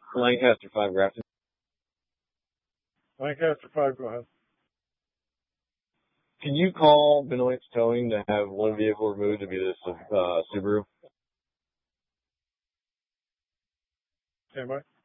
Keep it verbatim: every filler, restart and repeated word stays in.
Lancaster five Grafton. Lancaster five, go ahead. Can you call Benoit's Towing to have one vehicle removed to be this uh, Subaru? Stand by.